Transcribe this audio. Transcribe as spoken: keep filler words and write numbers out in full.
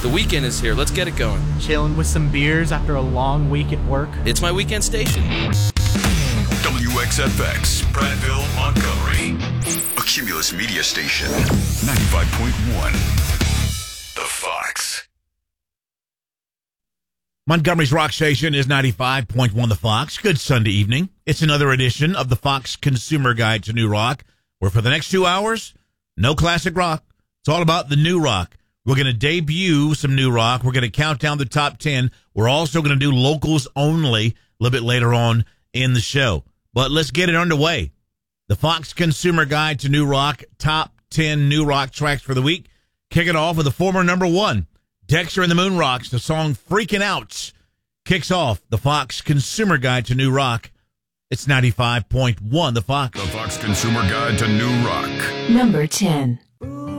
The weekend is here. Let's get it going. Chilling with some beers after a long week at work. It's my weekend station. W X F X, Prattville, Montgomery. A Cumulus Media Station. ninety-five point one. The Fox. Montgomery's rock station is ninety-five point one The Fox. Good Sunday evening. It's another edition of the Fox Consumer Guide to New Rock, where for the next two hours, no classic rock. It's all about the new rock. We're going to debut some new rock. We're going to count down the top ten. We're also going to do locals only a little bit later on in the show. But let's get it underway. The Fox Consumer Guide to New Rock, top ten new rock tracks for the week. Kick it off with the former number one, Dexter and the Moon Rocks. The song Freaking Out kicks off the Fox Consumer Guide to New Rock. It's ninety-five point one The Fox. The Fox Consumer Guide to New Rock. Number ten. Ooh.